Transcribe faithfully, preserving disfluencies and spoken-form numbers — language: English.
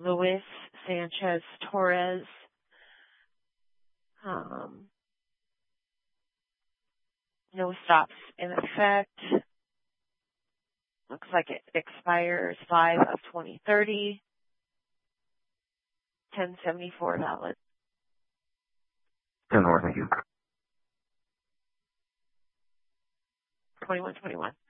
Luis Sanchez Torres. Um, no stops in effect. Looks like it expires five of twenty thirty. ten seventy-four valid. ten more, thank you. twenty-one twenty-one.